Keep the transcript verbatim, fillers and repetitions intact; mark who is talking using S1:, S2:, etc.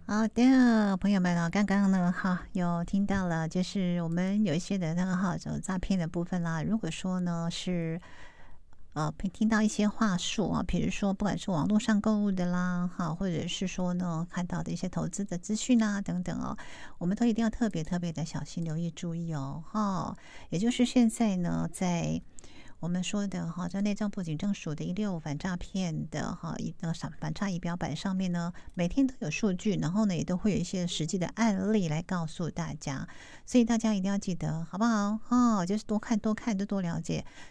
S1: 好的，朋友们啊，刚刚呢，哈，有听到了，就是我们有一些的那个哈，这诈骗的部分啦。如果说呢是呃听到一些话术啊，比如说不管是网络上购物的啦，哈，或者是说呢看到的一些投资的资讯啊等等哦，我们都一定要特别特别的小心、留意、注意哦，哈。也就是现在呢，在我们说的哈，在内政部警政署的一六反诈骗的哈一个反反诈仪表板上面呢，每天都有数据，然后呢也都会有一些实际的案例来告诉大家，所以大家一定要记得好不好？哦，就是多看多看就多了解。